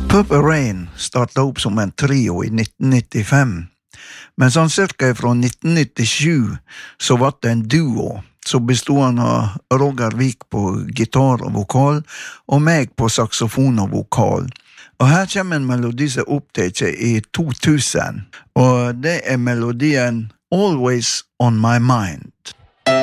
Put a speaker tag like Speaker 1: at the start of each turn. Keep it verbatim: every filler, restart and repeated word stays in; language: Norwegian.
Speaker 1: Purple Rain startet opp som en trio i nitten nittifem, men sånn cirka fra nitten nittisju så var det en duo, så bestod han av Roger Vik på gitar og vokal, og meg på saxofon og vokal. Og her kommer en melodi som opptaket i to tusen, og det er melodien Always on My Mind.